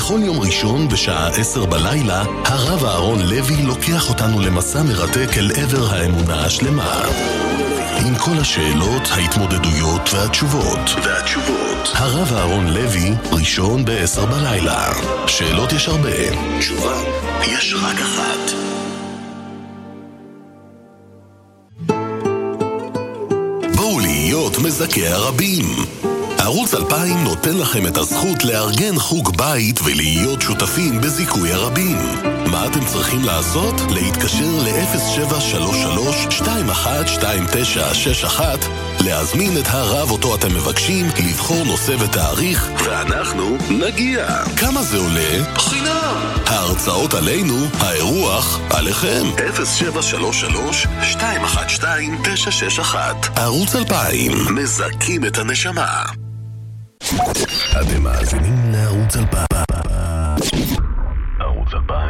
בכל יום ראשון בשעה 10 בלילה, הרב אהרון לוי לוקח אותנו למסע מרתק אל עבר האמונה השלמה. עם כל השאלות, ההתמודדויות והתשובות. הרב אהרון לוי, ראשון ב-10 בלילה. שאלות יש הרבה, תשובה יש רק אחת. בואו להיות מזכי הרבים. ערוץ 2000 נותן לכם את הזכות לארגן חוג בית ולהיות שותפים בזיכוי הרבים. מה אתם צריכים לעשות? להתקשר ל-073-312961, להזמין את הרב אותו אתם מבקשים, לבחור נושא ותאריך, ואנחנו נגיע. כמה זה עולה? חינם. ההרצאות עלינו, האירוח עליכם. 073-312961. ערוץ 2000, מזכים את הנשמה. אתם מאזינים לערוץ 2000. ערוץ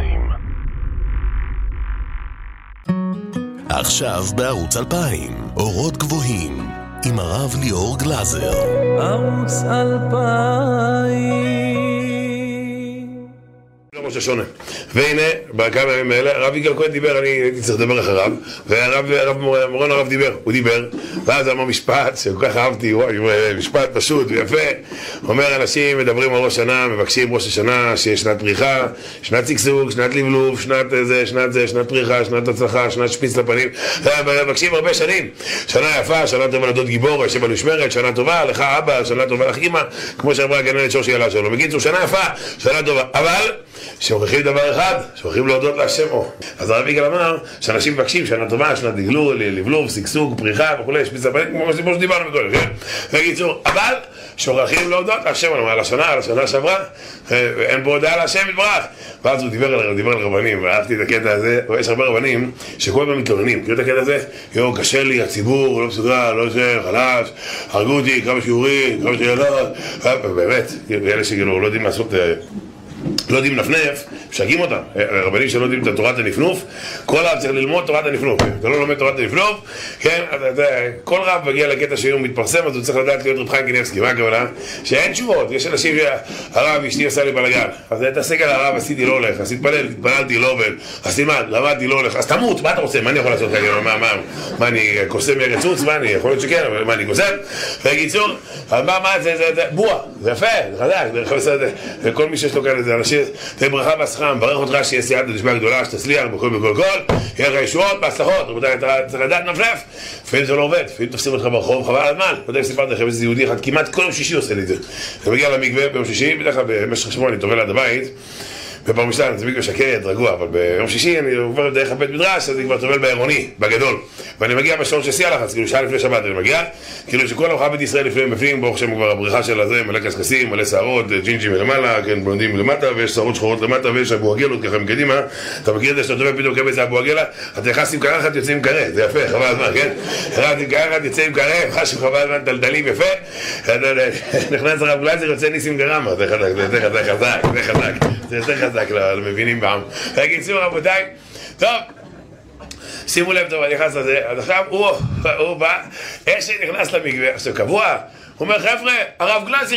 2000. עכשיו בערוץ 2000, אורות גבוהים, עם הרב ליאור גלזר. ערוץ 2000. ראש השונה. והנה, בכמה ימים האלה, הרב יגאל כהן דיבר, אני הייתי צריך לדבר אחריו, והרב מורן הרב דיבר, הוא דיבר, ואז אמר משפט שכל כך אהבתי, משפט פשוט ויפה, אומר אנשים מדברים על ראש שנה, מבקשים ראש השנה שיש שנת פריחה, שנת צגצוג, שנת לבלוב, שנת פריחה, שנת הצלחה, שנת שפיץ לפנים, מבקשים הרבה שנים, שנה יפה, שנה טובה לדוד גיבור, יושב על משמרת, שנה טובה, לך אבא, שנה טובה לך אמא, כמו שאמרה הגננת שושי אלה שלו, בקיצור, שנה יפה, שנה טובה, אבל שוכחים דבר אחד, שוכחים להודות להשם. אז הרב יגאל אמר שאנשים מבקשים שנה טובה, שנת דגלול, לבלוב, סגסוג, פריחה וכולי, שפיץ לפנים, כמו שדיברנו בכל, כן? בקיצור, אבל שוכחים להודות להשם, על השנה שעברה, אין פה הודעה להשם יתברך. ואז הוא דיבר על רבנים, ואהבתי את הקטע הזה, יש הרבה רבנים שכל פעם מתלוננים, קראת הקטע הזה? קשה לי, הציבור, לא מסוגל, לא יושב, חלש, הרגו אותי, כמה שיעורים, כמה שאלות, באמת, אלה שכאילו לא יודעים לעשות, לא יודעים לנפנף, משגעים אותם. רבנים שלא יודעים את תורת הנפנוף, כל רב צריך ללמוד תורת הנפנוף. אתה לא לומד תורת הנפנוף, כן, כל רב מגיע לקטע שהוא מתפרסם, אז הוא צריך לדעת להיות רב חיים קניבסקי. מה הכוונה? שאין תשובות. יש אנשים שהרב אשתי עשה לי בלגן, אז תעסק על הרב, עשיתי לא הולך, אז התפללתי לא עובד, אז תלמד, למדתי לא הולך, אז תמות, מה אתה רוצה? מה אני יכול לעשות? מה אני קוסם מרצוץ? מה אני, יכול להיות שכן, אבל מה אני קוסם? בקיצור, מה זה בוע, זה יפה, זה חדש, וכל מי שיש לו כאן איזה אנשים, תהיה ברכה בהצלחה, מברך אותך שיהיה סייעתא דשמיא גדולה, שתצליח בכל, יהיה לך ישועות, בהצלחות, רבותיי, אתה צריך לדעת נפנף, לפעמים זה לא עובד, לפעמים תופסים אותך ברחוב, חבל על הזמן, לא יודע אם סיפרתי לכם איזה יהודי אחד, כמעט כל יום שישי עושה לי את זה, אני מגיע למקווה ביום שישי, בדרך כלל במשך שבוע אני טובל ליד הבית, בפרמיסטן, זה מקווה שקט, רגוע, אבל ביום שישי אני עובר דרך הבית מדרש, אז אני כבר טובל בעירוני, בגדול, ואני מגיע בשעון ששיא הלחץ, כאילו שעה לפני שבת אני מגיע, כאילו שכל המחאה בית ישראל לפעמים, ברוך שם כבר הבריחה של הזה, מלא קסקסים, מלא שערות, ג'ינג'ים מלמעלה, כן, בלונדים למטה, ויש שערות שחורות למטה, ויש אבו-עגלות ככה מקדימה, אתה מכיר את זה שאתה טובל פתאום קבל זה אבו-עגלה, אתה נכנס עם קרחת, יוצא עם קרה, זה יפה, חבל הזמן, כן? עם קרחת, יוצא עם קרה, חשב חבל הזמן, דלדלים יפה, נכנס הרב גלזר, יוצא ניסים גרמה, זה חזק, למבינים בעם. בקיצור, רבותיי, טוב, שימו לב טוב, אני נכנס לזה, אז עכשיו הוא בא, איך שנכנס למקווה, עכשיו קבוע, הוא אומר, חבר'ה, הרב גלזר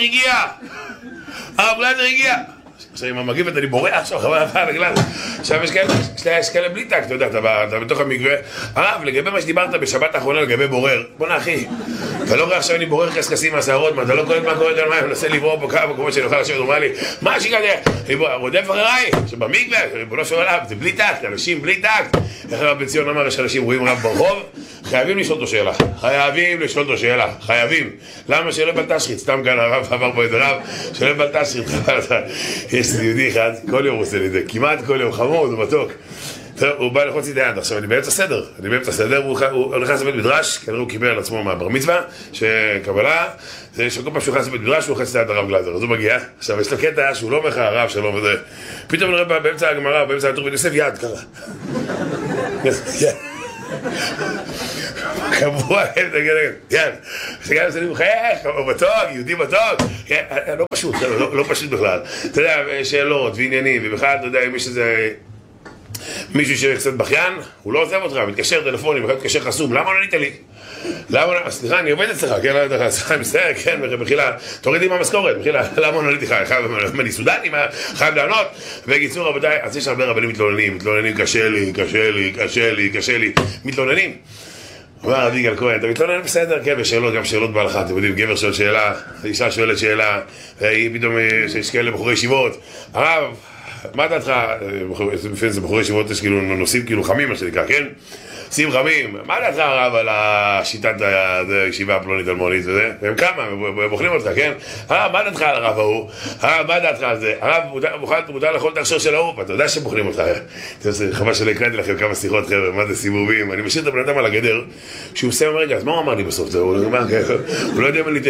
הגיע. עכשיו עם המגיבת אני בורח עכשיו, חבל על הגלזר. עכשיו יש כאלה בלי טקט, אתה יודע, אתה בתוך המקווה. הרב, לגבי מה שדיברת בשבת האחרונה לגבי בורר, בוא אחי, אתה לא רואה עכשיו אני בורר קסקסים מהשערות, אתה לא קולט מה קורה יותר מים, מנסה לברור פה כמה מקומות שאני אוכל לשבת, הוא אומר לי, מה שכאלה, רודף אחריי, שבמקווה, ריבונו של עולם, זה בלי טקט, אנשים בלי טקט. איך הרב בן ציון אמר, יש אנשים רואים רב ברחוב, חייבים לשאול אותו שאלה, חייבים. למה שלא בלתשחית? סתם כאן הרב עבר פה את הרב, שלא בלתשחית. יש יהודי אחד, כל יום הוא עושה לי זה, כמעט כל יום, חמוד, הוא מתוק. הוא בא לחוץ איתי יד, עכשיו אני באמצע סדר, הוא נכנס לבית מדרש, כנראה הוא קיבל על עצמו מהבר מצווה, שקבלה, זה שכל פעם שהוא נכנס לבית מדרש, הוא נכנס ליד הרב גלזר, אז הוא מגיע, עכשיו יש לו קטע שהוא לא אומר לך הרב שלום וזה, פתאום אני רואה באמצע הגמרא, באמצע התור בן יוסף יד, ככה. קבוע, יד, שגם עושה לי מחייך, מתוק, יהודי מתוק, לא פשוט, לא פשוט בכלל, אתה יודע, שאלות ועניינים, ובכלל, אתה יודע, אם יש איזה מישהו שקצת בכיין, הוא לא עוזב אותך, מתקשר טלפונים, מתקשר חסום, למה לא ענית לי? למה, סליחה, אני עובד אצלך, כן, סליחה, מסתער, כן, מחילה, תורידי מהמשכורת, מחילה, למה נולדתי לך, אני סודני, חייב לענות, בקיצור, רבותיי, אז יש הרבה רבנים מתלוננים, קשה לי, מתלוננים. אמר רבי יגאל כהן, אתה מתלונן בסדר, כן, ושאלות, גם שאלות בהלכה, אתם יודעים, גבר שואל שאלה, אישה שואלת שאלה, והיא פתאום, יש כאלה בחורי ישיבות, הרב, מה דעתך, זה בחורי ישיבות, יש כאילו נושאים כאילו חמים, מה שנקרא, כן? נושאים חמים, מה דעתך הרב על השיטת הישיבה הפלונית אלמונית וזה? והם כמה, הם בוחנים אותך, כן? הרב, מה דעתך על הרב ההוא? הרב, מה דעתך על זה? הרב, מותר לאכול את ההכשר של ההוא, אתה יודע שהם בוחנים אותך, חבל שלא הקלטתי לכם כמה שיחות, חבר'ה, מה זה סיבובים, אני משאיר את הבן אדם על הגדר, כשהוא מסיים רגע, אז מה הוא אמר לי בסוף? הוא לא יודע מה לי,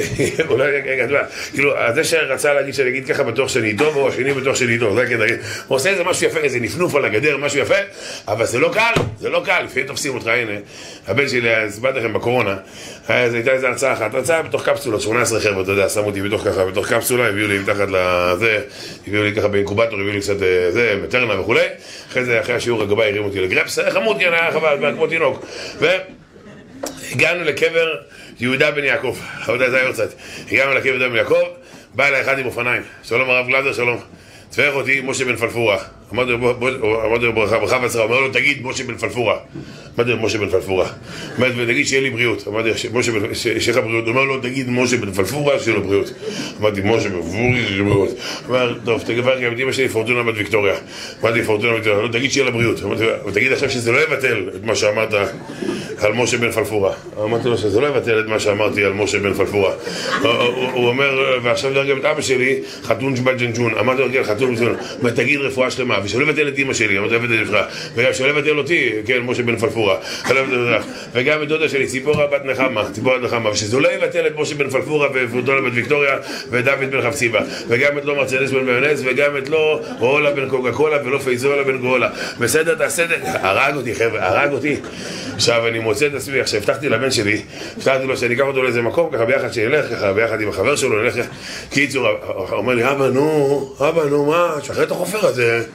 כאילו, זה שרצה להגיד שאני אגיד ככה בטוח שאני איתו, או השני בטוח שאני איתו, הוא עושה איזה משהו יפה, איזה נפנוף על הגדר, משהו יפה, אבל זה לא קל, לפעמים תופסים אותך, הנה, הבן שלי, הסברתי לכם בקורונה, אז הייתה איזו הרצאה אחת, הרצאה בתוך קפסולות, 18 חבר'ה, אתה יודע, שמו אותי בתוך קפסולה, הביאו לי מתחת לזה, הביאו לי ככה באינקובטור, הביאו לי קצת זה, מטרנה וכולי, אחרי השיעור הגבאי הרימו אותי לגרפס, חמוד, כן, היה חבל, כמו תינוק, והגענו לקבר יהודה בן יעקב, עבודה זה היה קצת, הגענו לקבר יהודה בן יעקב, בא אליי אחד עם אופניים, שלום הרב גלאזר, שלום, צווח אותי משה בן פלפורה, אמרתי לו ברכה והצלחה, אומר לו תגיד משה בן פלפורה, אמרתי לו משה בן פלפורה, ותגיד שיהיה לי בריאות, אמרתי לו שיהיה לך בריאות, אומר לו תגיד משה בן פלפורה שיהיה לו בריאות, אמרתי משה בן פלפורה שיהיה לו בריאות, אמר טוב תגבר כי אמא שלי פורטונה בת ויקטוריה, אמרתי פורטונה בת ויקטוריה, לא תגיד שיהיה לה בריאות, ותגיד עכשיו שזה לא יבטל את מה שאמרת על משה בן פלפורה, אמרתי לו שזה לא יבטל את מה שאמרתי על משה בן פלפורה, הוא אומר ועכשיו דרגה את אבא שלי חתון שבת ג'נג'ון, אמרתי לו כן חתון ג'נג'ון, תגיד רפואה שלמה ושלא יבטל את אמא שלי, אמרתי לבטל לך, וגם שלא יבטל אותי, כן, משה בן פלפורה, וגם את דודה שלי, ציפורה בת נחמה, ושזה לא יבטל את משה בן פלפורה ופורטונה בת ויקטוריה ודוד בן חפציבה, וגם את לא מרצדס בן מיונז, וגם את לא רולה בן קוקה קולה ולא פייזולה בן גואלה, בסדר, תעשה, הרג אותי חבר'ה, הרג אותי. עכשיו אני מוצא את עצמי, עכשיו הבטחתי לבן שלי, הבטחתי לו שאני אקח אותו לאיזה מקום, ככה ביחד שנלך, ככה ביחד עם החבר שלו, נלך, קיצור, הוא אומר לי, אבא נו, מה, תשחרר את החופר הזה,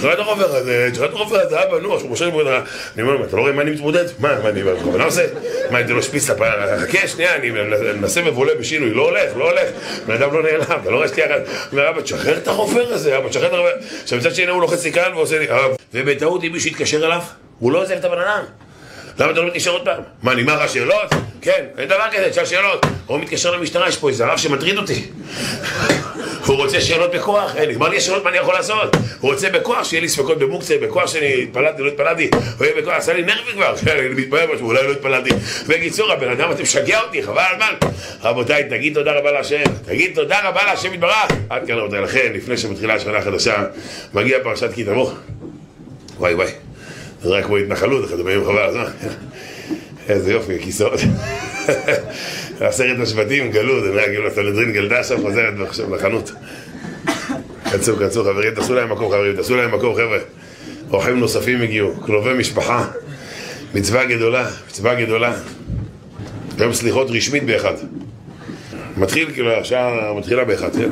אבא נו, שהוא מושך לי, אני אומר לו, אתה לא רואה מה אני מתמודד? מה אני בכוונה עושה? מה, אני לא שפיץ לפעם, חכה שנייה, אני מנסה מבולה בשינוי, לא הולך, בן אדם לא נעלם, אתה לא רואה שתהיה אחת, הוא אומר, אבא, תשחרר את החופר הזה, תשחרר את החופר, עכשיו מצד שני הוא לוחץ לי כאן ועושה לי, ובטעות אם מישהו יתקשר אליו, הוא לא עוזב את הבן אדם. למה אתה לא מתקשר עוד פעם? מה, נגמר לך שאלות? כן, אין דבר כזה, תשאל שאלות. הוא מתקשר למשטרה, יש פה איזה רב שמטריד אותי. הוא רוצה שאלות בכוח, נגמר לי השאלות, מה אני יכול לעשות? הוא רוצה בכוח, שיהיה לי ספקות במוקצה, בכוח שאני התפללתי, לא התפללתי. הוא יהיה בכוח, עשה לי נרבי כבר, אני מתפלל משהו, אולי לא התפללתי. בקיצור, הבן אדם, אתם משגע אותי, חבל על זמן. רבותיי, תגיד תודה רבה להשם, תגיד תודה רבה להשם יתברך. עד כאן רבותיי, לכן, לפני שמתחילה השנה החדשה, מגיע פרשת כי תבוא. וואי. זה רק כמו התנחלות, אחד הבאים חבל, אז מה? איזה יופי, כיסאות. 10 השבטים גלו, זה נראה כאילו הסנהדרין גלדה עכשיו חוזרת עכשיו לחנות. קצור, חברים, תעשו להם מקום, חבר'ה. אורחים נוספים הגיעו, קרובי משפחה. מצווה גדולה. גם סליחות רשמית באחד. מתחיל, כאילו, השעה מתחילה באחד, כן?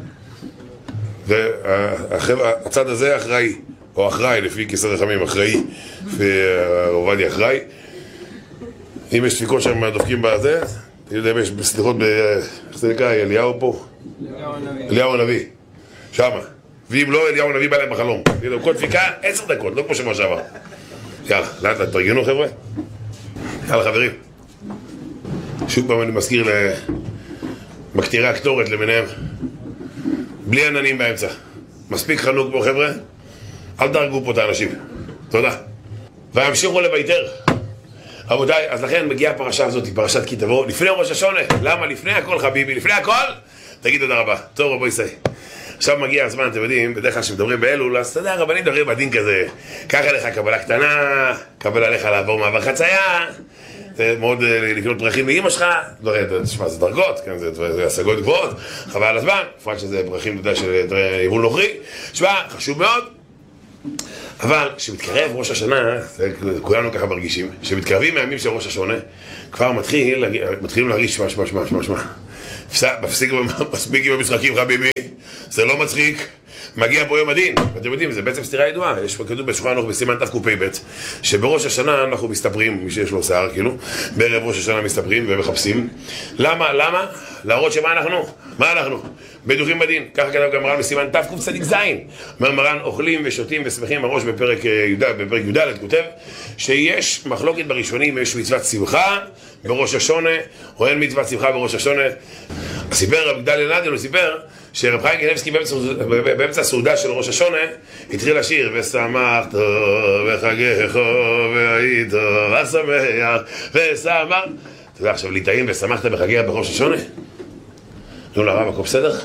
והצד הזה אחראי. או אחראי, לפי כיסא רחמים, אחראי, לפי עובדיה אחראי. אם יש דפיקות שם דופקים בזה, אתה יודע, יש סליחות איך זה נקרא, אליהו פה? אליהו הנביא, שמה. ואם לא, אליהו הנביא בא להם בחלום. כל דפיקה, 10 דקות, לא כמו שבוע שעבר. יאללה, לאט, תרגנו חבר'ה. יאללה חברים. שוב פעם אני מזכיר למקטירי הקטורת למיניהם. בלי עננים באמצע. מספיק חנוק פה חבר'ה. אל תהרגו פה את האנשים. תודה. והמשיכו לביתר. רבותיי, אז לכן מגיעה הפרשה הזאת, פרשת כי תבוא, לפני ראש השונה. למה? לפני הכל חביבי, לפני הכל, תגיד תודה רבה. טוב רבו ישראל. עכשיו מגיע הזמן, אתם יודעים, בדרך כלל שמדברים באלול, אז אתה יודע, רבנים מדברים בדין כזה. קח לך קבלה קטנה, קבל עליך לעבור מעבר חצייה, זה מאוד לקנות פרחים מאמא שלך, תשמע, זה דרגות, זה השגות גבוהות, חבל על הזמן, בפרט שזה פרחים, אתה יודע, של יבול נוכרי. תשמע, חשוב מאוד. אבל כשמתקרב ראש השנה, כולנו ככה מרגישים, כשמתקרבים מהימים של ראש השונה, כבר מתחילים להרגיש שמע. מספיק עם המשחקים חביבי, זה לא מצחיק, מגיע בו יום הדין. אתם יודעים, זה בעצם סתירה ידועה. יש כתוב בשולחן ערוך בסימן תקפ"ב, שבראש השנה אנחנו מסתפרים, מי שיש לו שיער כאילו, בערב ראש השנה מסתפרים ומחפשים. למה? להראות שמה אנחנו? מה אנחנו? בדוחים בדין. ככה כתב גם מרן בסימן תקצ"ז. אומר מרן, אוכלים ושותים ושמחים הראש בפרק י"ד, כותב שיש מחלוקת בראשונים, יש מצוות שמחה בראש השונה, או אין מצוות שמחה בראש השונה. סיפר רב גדליה נדין, הוא סיפר שרב חיים קניבסקי באמצע הסעודה של ראש השונה התחיל לשיר ושמחת וחגך והיית ושמח ושמח. אתה יודע עכשיו ליטאים ושמחת בחגך בראש השונה? נו לרב, הכל בסדר?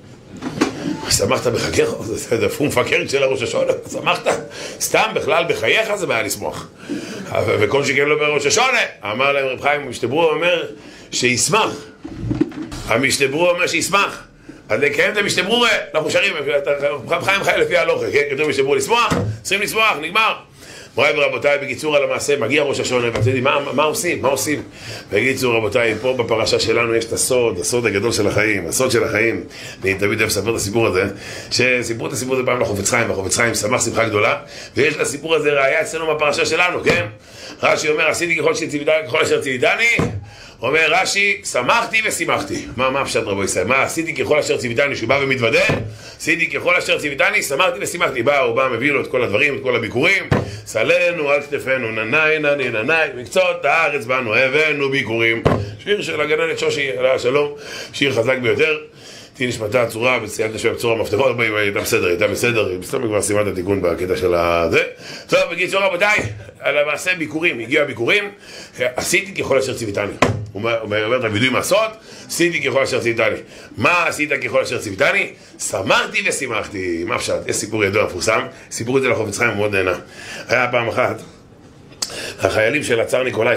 שמחת בחגך? זה פום פקרת של הראש השונה, שמחת? סתם בכלל בחייך זה בעיה לשמוח. וכל שכן לא בראש השונה, אמר להם רב חיים, המשתברו אומר שישמח. המשתברו אומר שישמח. אז לקיים את המשתברו, אנחנו שרים, רב חיים חי לפי ההלוכה, כן? כתוב משתברו לשמוח, צריכים לשמוח, נגמר. מוריי ורבותיי, בקיצור על המעשה, מגיע ראש השונה, ואתם יודעים, מה עושים? מה עושים? בקיצור רבותיי, פה בפרשה שלנו יש את הסוד הגדול של החיים, הסוד של החיים. אני תמיד אוהב לספר את הסיפור הזה, שסיפרו את הסיפור הזה פעם לחופץ חיים, והחופץ חיים שמח שמחה גדולה, ויש לסיפור הזה ראיה אצלנו בפרשה שלנו, כן? רש"י אומר, עשיתי ככל אשר ציוויתני, אומר רש"י, שמחתי ושימחתי. מה פשט רבו ישראל? מה עשיתי ככל אשר ציוויתני? שהוא בא ומתוודה, עשיתי ככל אשר ציוויתני, שמחתי ושימחתי. הוא בא, מביא לו את כל הדברים, את כל הביקורים, סלנו על כתפינו, ננאי, מקצות הארץ בנו, הבאנו ביקורים. שיר של הגננת שושי, עליה שלום, שיר חזק ביותר. תהי נשמתה צורה, וציינת שם צורה מפתחות, הייתה בסדר, בסתום כבר סימן את התיקון בקטע של הזה. טוב, בקיצור רבותיי, על המעשה ביקורים, הגיע ביקורים, עשיתי ככל אשר ציוויתני. הוא אומר את הווידוי מעשות, עשיתי ככל אשר ציוויתני. מה עשית ככל אשר ציוויתני? שמחתי ושימחתי. מה פשט? יש סיפור ידוע מפורסם, סיפור את זה לחופץ חיים מאוד נהנה. היה פעם אחת, החיילים של הצאר ניקולאי.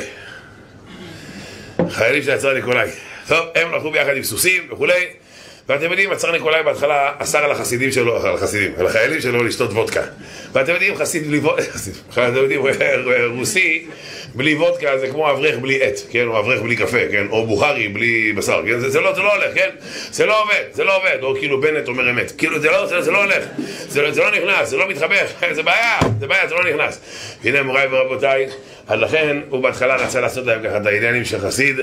טוב, הם הלכו ביחד עם סוסים וכולי. ואתם יודעים, הצאר ניקולאי בהתחלה אסר על החסידים שלו, על החיילים שלו לשתות וודקה. ואתם יודעים, חסיד בלי וודקה, אתם יודעים, רוסי בלי וודקה זה כמו אברך בלי עט, כן? או אברך בלי קפה, כן? או בוכרי בלי בשר, כן? זה לא הולך, כן? זה לא עובד, או כאילו בנט אומר אמת. כאילו זה לא הולך, זה לא נכנס, זה לא מתחבר, זה בעיה, זה לא נכנס. הנה מוריי ורבותיי, אז לכן הוא בהתחלה רצה לעשות להם ככה את העניינים של חסיד,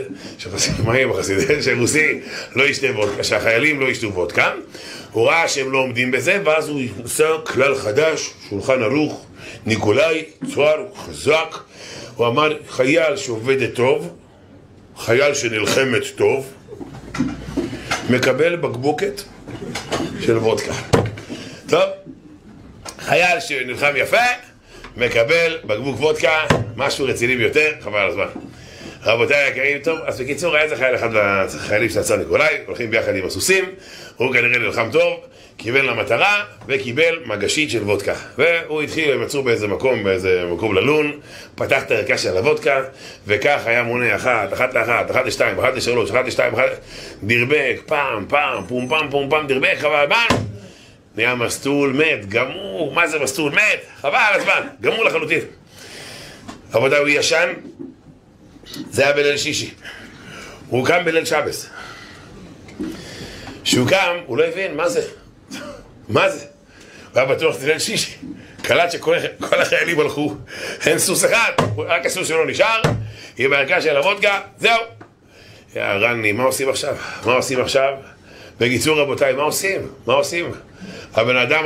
שרוסי לא ישתה וודקה, שהחיילים לא ישתו וודקה. הוא ראה שהם לא עומדים בזה, ואז הוא עושה כלל חדש, שולחן ערוך, ניקולאי, צוער, חזק. הוא אמר, חייל שעובדת טוב, חייל שנלחמת טוב, מקבל בקבוקת של וודקה. טוב, חייל שנלחם יפה, מקבל בקבוק וודקה, משהו רציני ביותר, חבל על הזמן. רבותיי היקרים, טוב, אז בקיצור היה זה חייל אחד מהחיילים של הצאר ניקולאי, הולכים ביחד עם הסוסים, הוא כנראה נלחם טוב, קיבל למטרה וקיבל מגשית של וודקה. והוא התחיל, הם יצאו באיזה מקום ללון, פתח את הערכה של הוודקה, וכך היה מונה אחת לאחת, 1 ל-2, 1 ל-3, 1 ל-2, דרבק, פעם, פום פעם, דרבק, חבל הזמן, נהיה מסטול מת, גמור, מה זה מסטול מת? חבל הזמן, גמור לחלוטין. רבותיי, הוא ישן, זה היה בליל שישי. הוא קם בליל שבס. כשהוא קם, הוא לא הבין, מה זה? הוא היה בטוח זה ליל שישי. קלט שכל החיילים הלכו, אין סוס אחד, רק הסוס שלו נשאר, עם הערכה של הוודקה, זהו. יא רני, מה עושים עכשיו? בקיצור רבותיי, מה עושים? הבן אדם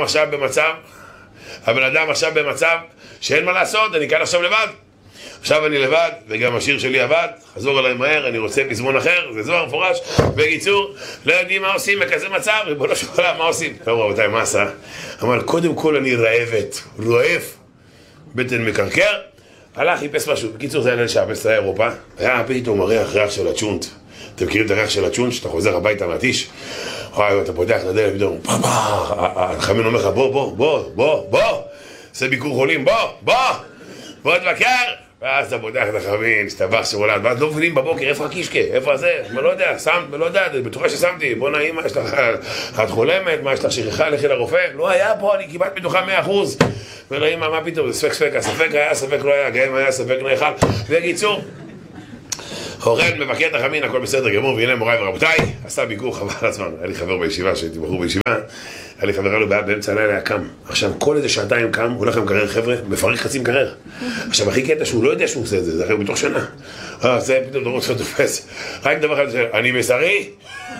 עכשיו במצב שאין מה לעשות, אני כאן עכשיו לבד. עכשיו אני לבד, וגם השיר שלי עבד, חזור עליי מהר, אני רוצה פזמון אחר, זה זוהר מפורש. בקיצור, לא יודעים מה עושים בכזה מצב, ריבונו של עולם, מה עושים? טוב רבותיי, מה עשה? אמר, קודם כל אני רועף, בטן מקרקר, הלך, חיפש משהו. בקיצור, זה היה ליל שבס, זה היה אירופה, היה פתאום ריח של הצ'ונט. אתם מכירים את הריח של הצ'ונט, שאתה חוזר הביתה מהטיש, אתה פותח את הדלת, פתאום, החמין אומר לך, בוא, זה ביקור חולים, בוא תבקר. ואז אתה פותח את החמין, שתבח שרולד, ואז לא מבינים בבוקר, איפה הקישקה, איפה זה, לא יודע, בטוחה ששמתי, בוא נעים, מה יש לך, את חולמת, מה יש לך שכחה, לכי לרופא, לא היה פה, אני כמעט בטוחה 100%, ונעים, מה פתאום, זה ספק, הספק היה, ספק לא היה, גם היה, ספק נאכל, בקיצור, אוכל, מבקר את החמין, הכל בסדר גמור, והנה מוריי ורבותיי, עשה ביקור חבל הזמן, היה לי חבר בישיבה, שהייתי בחור בישיבה, היה לי חברה לו באמצע הלילה היה קם. עכשיו כל איזה שעתיים קם, הולך למקרר חבר'ה, מפרק חצי מקרר. עכשיו הכי קטע שהוא לא יודע שהוא עושה את זה, זה אחרי בתוך שנה. זה פתאום דורות שלו תופס. רק דבר אחד, אני מסרי?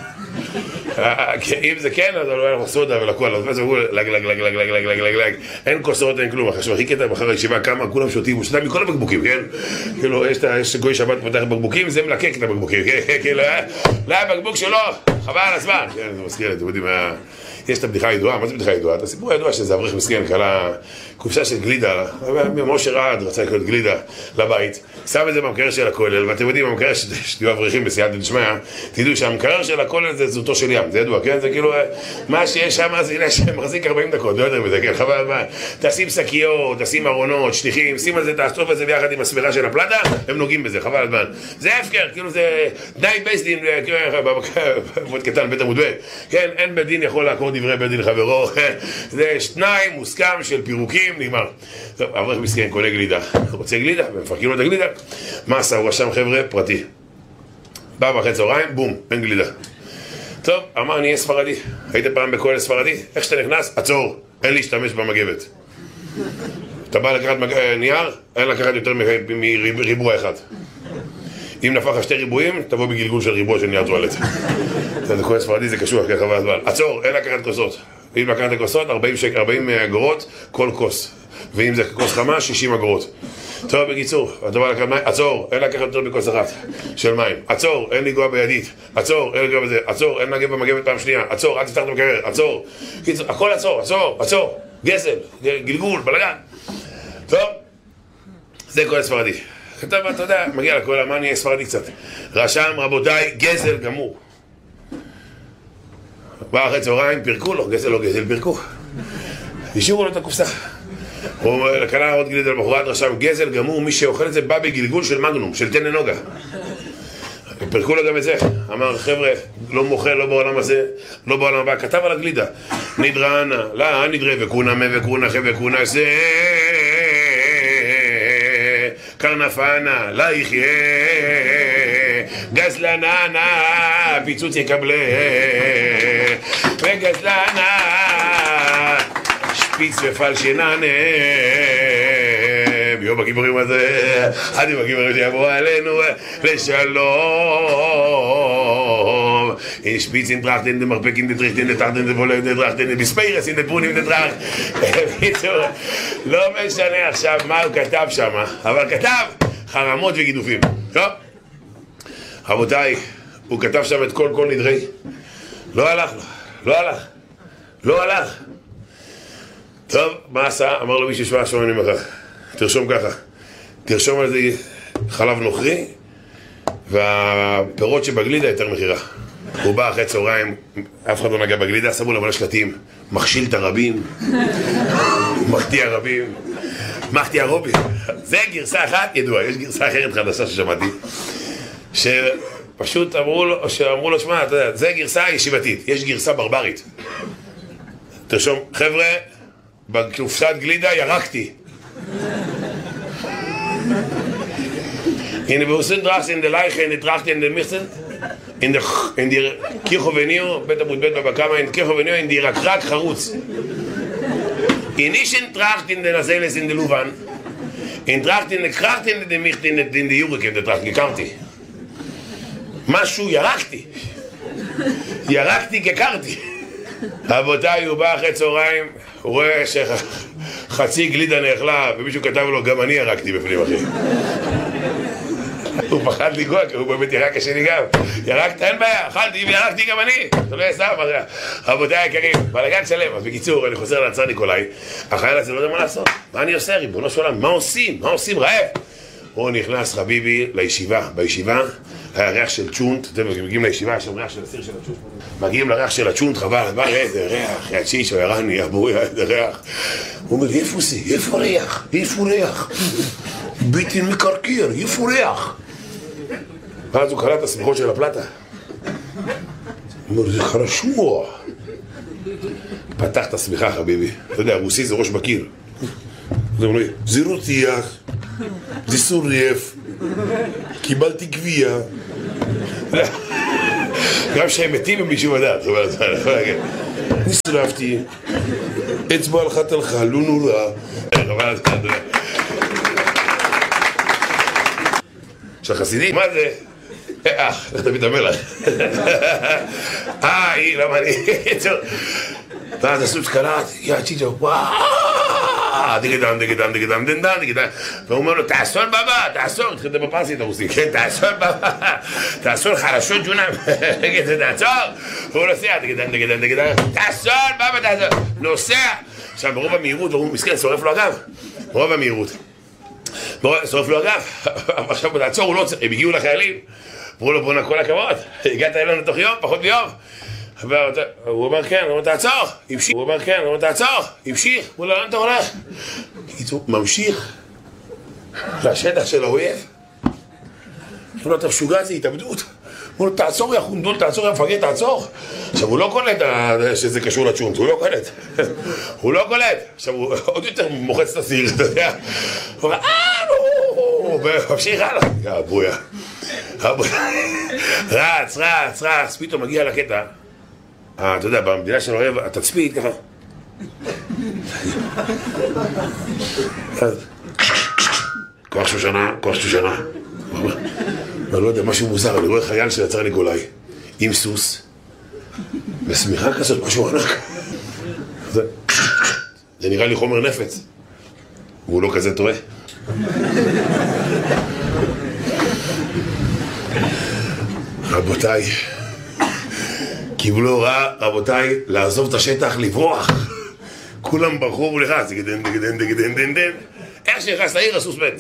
אם זה כן, אז לא היה לך סודה ולכל, אז הוא לג, לג, לג, לג, לג, לג, לג, לג, לג, אין כוסות, אין כלום. עכשיו הכי קטע, מחר הישיבה קמה, כולם שותים, הוא שתה מכל הבקבוקים, כן? כאילו, יש גוי שבת פותח בקבוקים, זה מלקק את הבקבוקים, כאילו, לא הבקבוק שלו, חבל על הזמן. כן, זה מזכיר, אתם יודעים, יש את הבדיחה הידועה, מה זה בדיחה הידועה? את הסיפור הידוע שזה אברך מסכן, קלה קופסה של גלידה, ממושר עד, רצה לקנות גלידה לבית, שם את זה במקרר של הכולל, ואתם יודעים, במקרר שתהיו אברכים בסייעתא דשמיא, תדעו שהמקרר של הכולל זה זוטו של ים, זה ידוע, כן? זה כאילו, מה שיש שם, זה הנה שמחזיק 40 דקות, לא יותר מזה, כן? חבל, מה? תשים שקיות, תשים ארונות, שטיחים, שים על זה, תאסוף את זה ביחד עם הספירה של הפלטה, הם נוגעים בזה, חבל הזמן. זה הפקר, כאילו זה די בית דין, מאוד קטן, בית עמוד ב', כן? אין בית דין יכול לעקור דברי בית דין חברו, זה שניים מוסכם של פירוקים, נגמר. טוב, אברך מסכן קונה גלידה, רוצה גלידה, ומפרקים לו את הגלידה. מה עשה? הוא רשם חבר'ה פרטי. בא אחרי צהריים, בום, אין גלידה. טוב, אמר, אני אהיה ספרדי. היית פעם בכולל ספרדי? איך שאתה נכנס? עצור, אין להשתמש במגבת. אתה בא לקחת נייר, אין לקחת יותר מריבוע אחד. אם נפח 2 ריבועים, תבוא בגלגול של ריבוע של נייר טואלט. זה כולל ספרדי, זה קשוח, ככה והזמן. עצור, אין לקחת כוסות. אם לקחת כוסות, 40 אגורות כל כוס. ואם זה כוס חמה, 60 אגורות. טוב, בקיצור, אתה בא לקחת מים, עצור, אין לקחת יותר מכוס אחת של מים. עצור, אין לגוע בידית. עצור, אין לגוע בזה. עצור, אין לגוע במגבת פעם שנייה. עצור, אל תפתח את המקרר. עצור. קיצור, הכל עצור, עצור, עצור. גזל, גלגול, בלגן. טוב, זה כולל ספרדי. טוב, אתה יודע, מגיע לכל מה נהיה ספרדי קצת. רשם, רבותיי, גזל גמור. בא אחרי צהריים, פירקו לו, גזל לא גזל, פירקו. השאירו לו את הקופסה. הוא קנה עוד גלידה למחרת, רשם, גזל גמור, מי שאוכל את זה בא בגלגול של מגנום, של תן נוגה. פירקו לו גם את זה. אמר, חבר'ה, לא מוכל, לא בעולם הזה, לא בעולם הבא. כתב על הגלידה. נדרנה, לא, נדרה וקונה מה וקונה חי וקונה זה. קרנפנה, לא יחיה. גזלננה, פיצוץ יקבלה. וגזלנה, שפיץ ופלשננה. ביום הגיבורים הזה, עד יום הגיבורים שיבואו עלינו לשלום. אין שפיץ אין טראכט, אין דמרפק, אין דטריכט, אין דטראכט, אין דבולק, אין דטראכט, אין בספיירס, אין דפון, אין דטראכט. לא משנה עכשיו מה הוא כתב שם, אבל כתב חרמות וגידופים. טוב? רבותיי, הוא כתב שם את כל נדרי. לא הלך לו, לא הלך, לא הלך. טוב, מה עשה? אמר לו מישהו שווה שומעים ממך. תרשום ככה, תרשום על זה חלב נוכרי והפירות שבגלידה יותר מחירה. הוא בא אחרי צהריים, אף אחד לא נגע בגלידה, שמו לו מלא שלטים, מכשיל את הרבים, מחטיא הרבים, מחטיא הרובים. זה גרסה אחת ידועה, יש גרסה אחרת חדשה ששמעתי, שפשוט אמרו לו, שמע, אתה יודע, זה גרסה ישיבתית, יש גרסה ברברית. תרשום, חבר'ה, בקופסת גלידה ירקתי. In de Busendracht, in de Leiche, in de Tracht, in de Misten, in die Kirchovenio, Beta Mutbet Babakama, in Kirchovenio, in die Rakrak Charutz. In Ischen Tracht, in de Nazeles, in de Luvan, in Tracht, in de Kracht, in de Micht, in de Jurek, in de Tracht, gekרתי. משהו ירקתי. ירקתי כקרתי. רבותיי, הוא בא אחרי צהריים, הוא רואה שחצי גלידה נאכלה, ומישהו כתב לו, גם אני ירקתי בפנים, אחי. הוא פחד לגוע, כי הוא באמת ירק השני גם. ירקת, אין בעיה, אכלתי וירקתי גם אני. זה לא יסע, רבותיי היקרים, בלגן שלם. אז בקיצור, אני חוזר לעצר ניקולאי, החייל הזה לא יודע מה לעשות. מה אני עושה, ריבונו של עולם? מה עושים? מה עושים? רעב. הוא נכנס חביבי לישיבה. בישיבה היה ריח של צ'ונט, אתם מגיעים לישיבה, יש שם ריח של הסיר של הצ'ונט. מגיעים לריח של הצ'ונט, חבל, בא איזה ריח, יציש או ירני, אבוי, איזה ריח. הוא אומר, איפה זה? איפה ריח? איפה ריח? ביטין מקרקיר, איפה ריח? ואז הוא קלט את הסמיכות של הפלטה. הוא אומר, זה חרשו. פתח את הסמיכה, חביבי. אתה יודע, רוסי זה ראש בקיר. זה אומר, זה רוטיח, זה סורף, קיבלתי גבייה. גם שהם מתים הם מישהו מדעת, זאת אומרת, אני יכול להגיד. נשרפתי, אצבע הלכה תלכה, לא נורא. של חסידים? מה זה? לך תביא את המלח. למה אני... ואז עשו שקלת, צ'יצ'ו, וואו, דגדם, והוא אומר לו, תעשור בבא, תעשור, התחיל לדבר בפרסית הרוסי, כן, תעשור בבא, תעשור חרשות ג'ונם, תעשור, והוא נוסע, דגדם, תעשור בבא, תעשור, נוסע, עכשיו ברוב המהירות, והוא מסכן, שורף לו הגב, ברוב המהירות, שורף לו הגב, עכשיו תעצור, הוא לא צריך, הם הגיעו לחיילים, אמרו לו, בוא כל הכבוד, הגעת אלינו תוך יום, פחות מיום, הוא אומר כן, הוא אומר תעצור, המשיך, הוא אומר כן, הוא אומר תעצור, המשיך, הוא אומר לאן אתה הולך? קיצור, ממשיך לשטח של האויב. הוא אומר, אתה משוגע, זה התאבדות. הוא אומר, תעצור יא חונדון, תעצור יא מפגד, תעצור. עכשיו הוא לא קולט שזה קשור לצ'ונט, הוא לא קולט. הוא לא קולט. עכשיו הוא עוד יותר מוחץ את הסיר, אתה יודע. הוא אומר, וממשיך הלאה. בויה. רץ, פתאום מגיע לקטע. אתה יודע, במדינה של האויב, התצפית ככה. כוח שושנה. אני לא יודע, משהו מוזר, אני רואה חייל שיצר לגולאי, עם סוס, ושמיכה כזאת, משהו ענק. זה נראה לי חומר נפץ. והוא לא כזה טועה. רבותיי, קיבלו הוראה, רבותיי, לעזוב את השטח, לברוח. כולם ברחו ולחץ, דגדן. איך שנכנס לעיר, הסוס מת.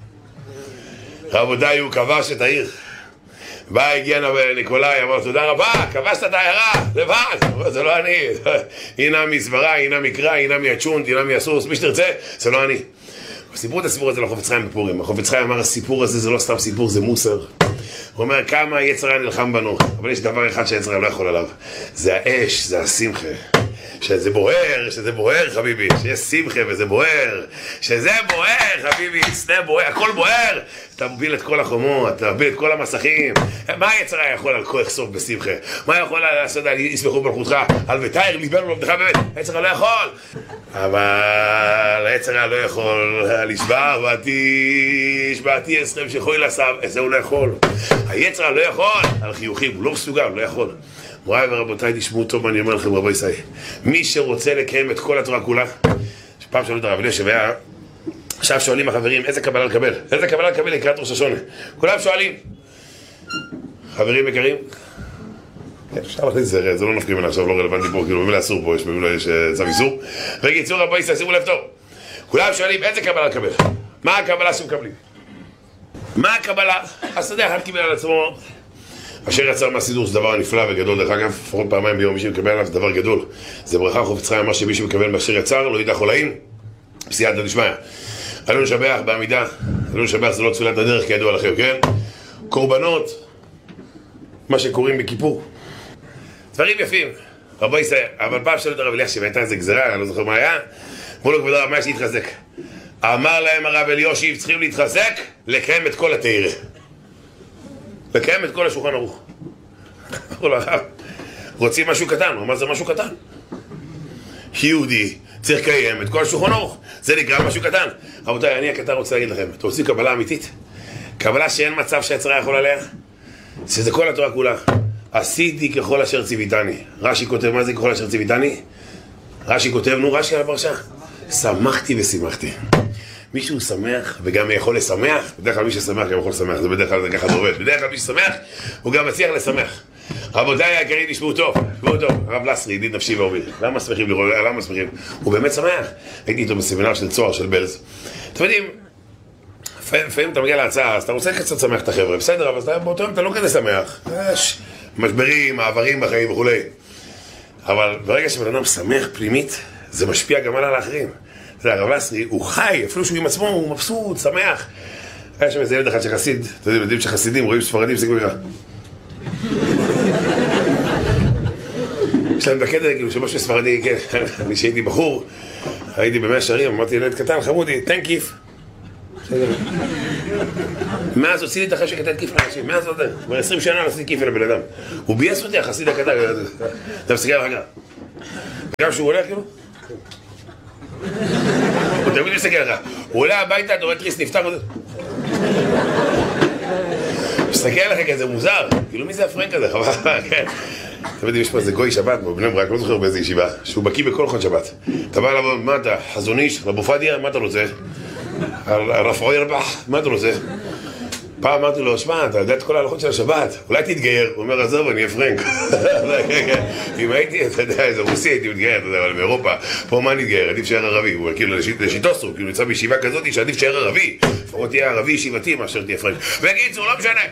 רבותיי, הוא כבש את העיר. בא, הגיע ניקולאי, אמר, תודה רבה, כבשת את העיירה, לבד. זה לא אני. הנה מסברה, הנה מקרא, הנה מהצ'ונט, הנה מהסוס, מי שתרצה, זה לא אני. סיפרו את הסיפור הזה לחופץ חיים בפורים. החופץ חיים אמר, הסיפור הזה זה לא סתם סיפור, זה מוסר. הוא אומר, כמה יצר היה נלחם בנו, אבל יש דבר אחד שהיצר לא יכול עליו. זה האש, זה השמחה. שזה בוער, חביבי, שיש שמחה וזה בוער, שזה בוער, חביבי, זה בוער, הכל בוער. אתה מביל את כל החומות, אתה מביל את כל המסכים. מה היצר היה יכול על כוח סוף בשמחה? מה יכול לעשות על יסמכו בלכותך? על ותאיר ליבנו לעבדך באמת, היצר לא יכול. אבל היצר לא יכול לשבר, ועתי אסכם שכוי לסב, זה הוא לא יכול. היצר לא יכול, על חיוכים, הוא לא מסוגל, הוא לא יכול. מוריי ורבותיי, תשמעו טוב מה אני אומר לכם, רבו ישראל. מי שרוצה לקיים את כל התורה כולה, פעם שאלו את הרב אלישיב היה, עכשיו שואלים החברים, איזה קבלה לקבל? איזה קבלה לקבל לקראת ראש השונה? כולם שואלים. חברים יקרים, אפשר להכניס זה לא נפקים ממנה, עכשיו לא רלוונטי פה, כאילו במילה אסור פה, יש צו איסור. בקיצור, רבו ישראל, שימו לב טוב. כולם שואלים, איזה קבלה לקבל? מה הקבלה שמקבלים? מה הקבלה? אז אתה יודע, אחד קיבל על עצמו אשר יצר מהסידור, זה דבר נפלא וגדול. דרך אגב, לפחות פעמיים ביום מי שמקבל עליו זה דבר גדול. זה ברכה חופץ חיים, מה שמי שמקבל מאשר יצר לא ידע חולאים, בסייעתא דשמיא. עלינו לשבח בעמידה, עלינו לשבח זה לא תפילת הדרך כידוע לכם, כן? קורבנות, מה שקוראים בכיפור, דברים יפים. רבו ישראל, אבל פעם שאלו את הרב אלישיב, הייתה איזה גזרה, אני לא זוכר מה היה, אמרו לו כבוד הרב, מה יש להתחזק? אמר להם הרב אלישיב, צריכים להתחזק, לקיים את כל התורה. לקיים את כל השולחן ערוך. אמרו לו, רוצים משהו קטן, הוא אמר זה משהו קטן. יהודי צריך לקיים את כל השולחן ערוך, זה נקרא משהו קטן. רבותיי, אני הקטן רוצה להגיד לכם, אתם רוצים קבלה אמיתית? קבלה שאין מצב שהיצרה יכול עליה? שזה כל התורה כולה. עשיתי ככל אשר ציוויתני. רש"י כותב, מה זה ככל אשר ציוויתני? רש"י כותב, רש"י על הפרשה, שמחתי ושימחתי. מישהו שמח וגם יכול לשמח, בדרך כלל מי ששמח גם יכול לשמח, זה בדרך כלל ככה זה עובד. בדרך כלל מי ששמח הוא גם מצליח לשמח. רבותיי היקרים, תשמעו טוב, הרב לסרי, ידיד נפשי ואומר, למה שמחים לראות, למה שמחים? הוא באמת שמח. הייתי איתו בסמינר של צוהר של בלז. אתם יודעים, לפעמים אתה מגיע להצעה, אז אתה רוצה קצת שמח את החבר'ה, בסדר, אבל באותו יום אתה לא כזה שמח. יש משברים, מעברים בחיים וכולי. אבל ברגע שבן אדם שמח פנימית, זה משפיע גם על האחרים. זה הרב לסרי, הוא חי, אפילו שהוא עם עצמו, הוא מבסוט, שמח. היה שם איזה ילד אחד שחסיד, אתם יודעים שחסידים, רואים ספרדים, זה ככה. יש להם בקטע, כאילו שמשהו ספרדי, כן, אני שהייתי בחור, הייתי במאה שערים, אמרתי ילד קטן, חמודי, תן כיף. מאז הוציא לי את החשק לתת כיף לאנשים, מאז עוד, כבר 20 שנה לא עשיתי כיף לבן אדם. הוא בייס אותי, החסיד הקטן, אתה מסתכל אחר כך. גם שהוא הולך כאילו? הוא תמיד מסתכל לך, הוא עולה הביתה, אתה רואה תריס נפתח וזה מסתכל לך כזה מוזר, כאילו מי זה הפרנק הזה? חבל, כן. אתם יודעים, יש פה איזה גוי שבת, בבני ברק, לא זוכר באיזה ישיבה, שהוא בקיא בכל חוד שבת. אתה בא אליו, מה אתה? חזון איש? רבו פדיה? מה אתה רוצה? רפאו ירבח? מה אתה רוצה? פעם אמרתי לו, שמע, אתה יודע את כל ההלכות של השבת, אולי תתגייר? הוא אומר, עזוב, אני אהיה פרנק. אם הייתי, אתה יודע, איזה רוסי הייתי מתגייר, אתה יודע, אבל מאירופה, פה מה נתגייר? עדיף שיהיה ערבי, הוא כאילו לשיטוסו, כאילו נמצא בישיבה כזאת שעדיף שיהיה ערבי, לפחות תהיה ערבי ישיבתי מאשר תהיה פרנק. בקיצור, לא משנה.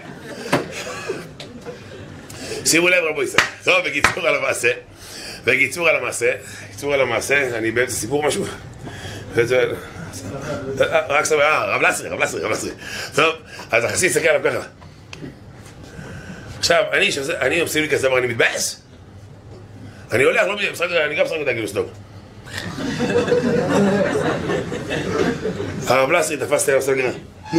שימו לב רבו ישראל. טוב, בקיצור על המעשה, אני באמצע סיפור משהו. רק סבבה, רב לסרי. טוב, אז החסיד יסתכל עליו ככה. עכשיו, אני עושים לי כזה דבר, אני מתבאס? אני הולך, לא משחק, אני גם משחק אותה כאילו סדום. הרב לסרי תפס את העושה גנה.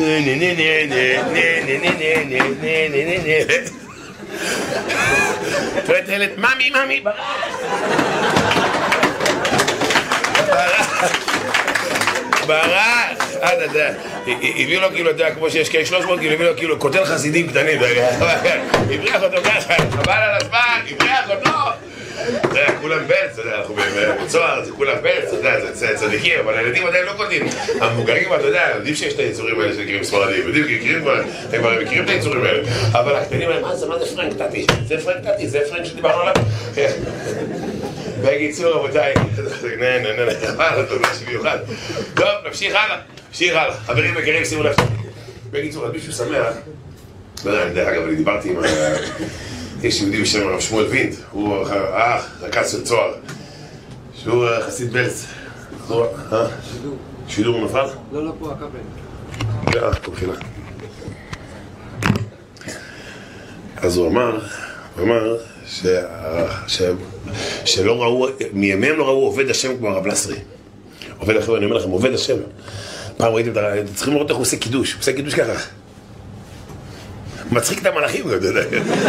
תראה תהלת, ממי, ברח, אתה יודע, הביאו לו כאילו, אתה יודע, כמו שיש K300, כאילו הביאו לו כאילו קוטל חסידים קטנים, הבריח אותו ככה, חבל על הזמן, הבריח אותו. אתה יודע, כולם פלץ, אתה יודע, אנחנו בצוהר, זה כולם פלץ, אתה יודע, זה צדיקים, אבל הילדים עדיין לא קוטלים. המבוגרים, אתה יודע, יודעים שיש את היצורים האלה שנקראים ספרדים, יודעים, הם מכירים את היצורים האלה, אבל הקטנים האלה, מה זה פרנק טאטי? זה פרנק שדיברנו עליו? בקיצור, רבותיי, טוב, נמשיך הלאה. חברים יקרים, שימו לב. בקיצור, אז מישהו שמח. לא יודע, דרך אגב, אני דיברתי עם יש יהודי בשם הרב שמואל וינד, הוא רכז של צוהר, שהוא חסיד בלץ. שידור הוא נפל? לא, פה, הכבל. מבחינה. אז הוא אמר שלא ראו, מימיהם לא ראו עובד השם כמו הרב לסרי. עובד אחר, אני אומר לכם, עובד השם. פעם ראיתם, אתם צריכים לראות איך הוא עושה קידוש. הוא עושה קידוש ככה. מצחיק את המלאכים, אתה יודע.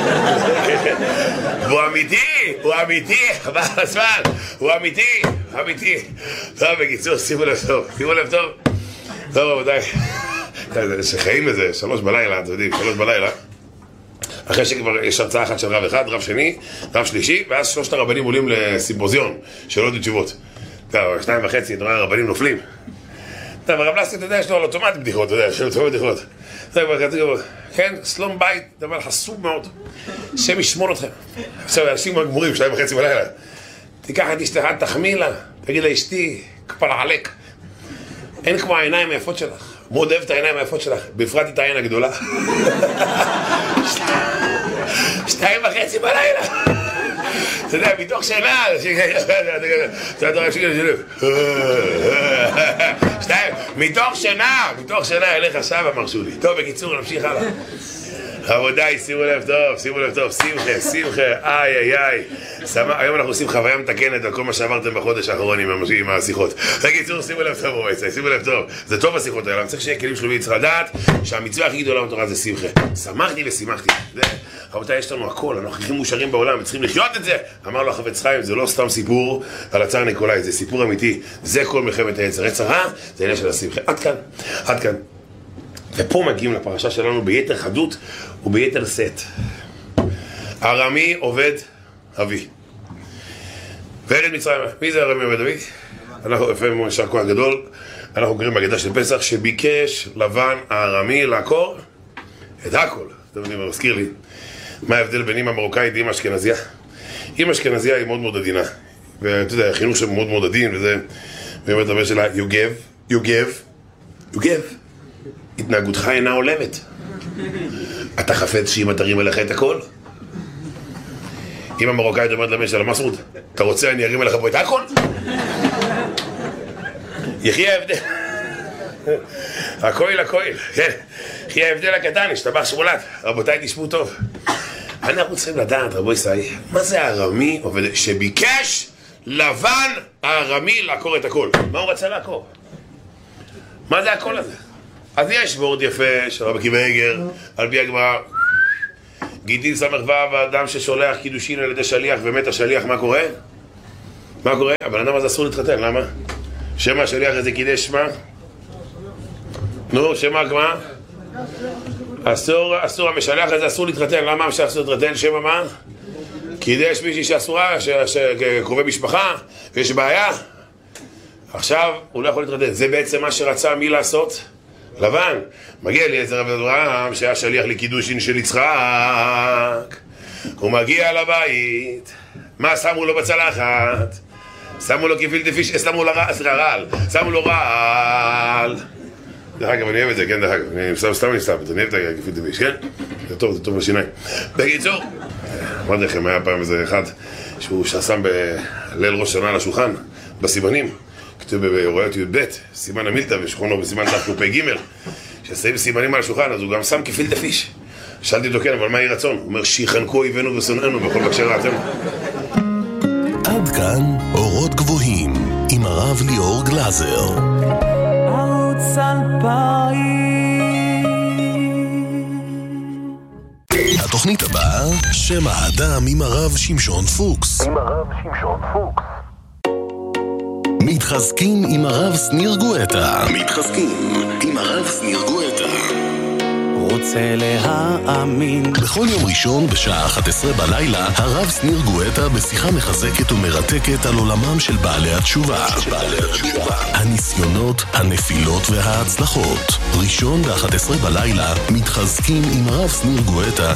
הוא אמיתי, חבל הזמן. הוא אמיתי. טוב, בקיצור, שימו לב טוב. טוב, רבותיי. שחיים איזה 3 בלילה, אתם יודעים, 3 בלילה. אחרי שכבר יש הרצאה אחת של רב אחד, רב שני, רב שלישי, ואז 3 הרבנים עולים לסימפוזיון, שאלות ותשובות. טוב, 2:30, אתה רואה, הרבנים נופלים. טוב, הרב לסרי, אתה יודע, יש לו על אוטומט בדיחות, אתה יודע, יש לו אוטומט בדיחות. טוב, כן, סלום בית, דבר חסוב מאוד. השם ישמור אתכם. עכשיו, אנשים גמורים, 2:30 בלילה. תיקח את אשתך, תחמיא לה, תגיד לה, אשתי, כפרה עלק. אין כמו העיניים היפות שלך. מאוד אוהב את העיניים היפות שלך, בפרט את העין הגדולה. 2:30 בלילה. אתה יודע, מתוך שינה, מתוך שינה, אליך עכשיו אמרשו לי. טוב, בקיצור, נמשיך הלאה. רבותיי, שימו לב טוב, שמחה, איי. היום אנחנו עושים חוויה מתקנת על כל מה שעברתם בחודש האחרון עם השיחות. בקיצור, שימו לב טוב, זה טוב השיחות האלה, אני צריך שיהיה כלים שלובים, צריך לדעת שהמצווה הכי גדולה בתורה זה שמחה. שמחתי ושימחתי. רבותיי, יש לנו הכל, אנחנו הכי מאושרים בעולם, צריכים לחיות את זה. אמר לו החפץ חיים, זה לא סתם סיפור על הצאר ניקולאי, זה סיפור אמיתי. זה כל מלחמת היצר. יצר רע, זה עניין של השמחה. עד כאן. ופה מגיעים לפרשה שלנו ביתר חדות וביתר שאת. ארמי עובד אבי. וארד מצרים. מי זה ארמי עובד אבי? אנחנו לפעמים ישר כוח גדול. אנחנו קוראים בהגדה של פסח שביקש לבן הארמי לעקור את הכל. אתם יודעים מה מזכיר לי? מה ההבדל בין אמא מרוקאית ואמא אשכנזייה? אמא אשכנזייה היא מאוד מאוד עדינה. ואתה יודע, החינוך שם מאוד מאוד עדין וזה. ואומרת לבן שלה, you give. התנהגותך אינה עולמת. אתה חפץ שאמא תרים אליך את הכל? אמא מרוקאית אומרת לבן שלה, מסעוד, אתה רוצה אני ארים אליך פה את הכל? יחי ההבדל. הכויל, כן. יחי ההבדל הקטן, השתבח שמולת. רבותיי, תשמעו טוב. אנחנו צריכים לדעת, רבו ישראל, מה זה הארמי שביקש לבן הארמי לעקור את הכל? מה הוא רצה לעקור? מה זה הכל הזה? אז יש וורד יפה של רבי עקיבא איגר, על פי הגמרא, גיטין ס"ו, האדם ששולח קידושין על ידי שליח ומת השליח, מה קורה? מה קורה? הבן אדם הזה אסור להתחתן, למה? שמה שליח איזה קידש שמה? נו, שמה מה? אסור המשלח הזה אסור להתחתן, למה המשלח אסור להתחתן? שמה מה? קידש מישהי שאסורה, שקרובי משפחה, ויש בעיה. עכשיו הוא לא יכול להתחתן. זה בעצם מה שרצה מי לעשות? לבן. מגיע אליעזר רבי אברהם שהיה שליח לקידושין של יצחק. הוא מגיע לבית. מה שמו לו בצלחת? שמו לו גפילטע פיש, שמו לו רעל. שמו לו רעל. דרך אגב, אני אוהב את זה, כן, דרך אגב. אני אוהב את הגפילטע פיש, כן? זה טוב בשיניים. בקיצור, אמרתי לכם, היה פעם איזה אחד שהוא שם בליל ראש שנה על השולחן, בסימנים. כתוב בהוראות י"ב, סימן המילתא ושכונו בסימן תקפ"ג, ששמים סימנים על השולחן, אז הוא גם שם גפילטע פיש. שאלתי אותו, כן, אבל מה יהי רצון? הוא אומר, שיחנקו אויבינו ושונאינו בכל בקשה רעתנו. עד כאן אורות גבוהים עם הרב ליאור גלזר. ערוץ 2000. התוכנית הבאה, שם האדם עם הרב שמשון פוקס. מתחזקים עם הרב שניר גואטה. רוצה להאמין. בכל יום ראשון בשעה 11 בלילה, הרב שניר גואטה בשיחה מחזקת ומרתקת על עולמם של בעלי התשובה. הניסיונות, הנפילות וההצלחות. ראשון ב-11 בלילה, מתחזקים עם הרב שניר גואטה